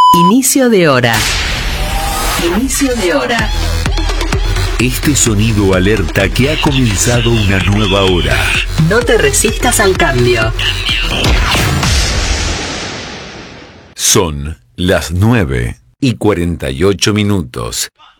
Inicio de hora. Inicio de hora. Este sonido alerta que ha comenzado una nueva hora. No te resistas al cambio. Son las 9:48.